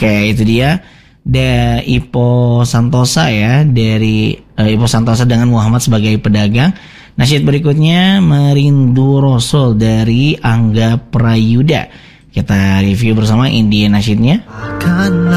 Oke, itu dia Ipo Santosa ya, dari Ipo Santosa dengan Muhammad sebagai pedagang. Nasyid berikutnya Merindu Rasul dari Angga Prayuda. Kita review bersama Indian nasyidnya.